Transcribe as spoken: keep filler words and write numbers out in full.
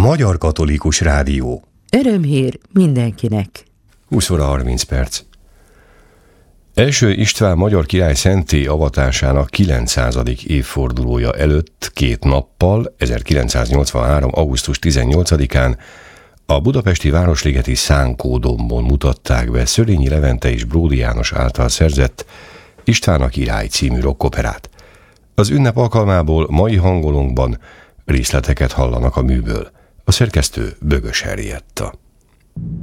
Magyar Katolikus Rádió. Örömhír mindenkinek. húsz óra harminc perc. Első István magyar király szentté avatásának kilencszázadik évfordulója előtt két nappal, ezerkilencszáznyolcvanhárom. augusztus tizennyolcadikán a budapesti Városligeti Szánkódombon mutatták be Szörényi Levente és Bródi János által szerzett István a király című rockoperát. Az ünnep alkalmából mai hangolónkban részleteket hallanak a műből. A szerkesztő Bögös Henrietta.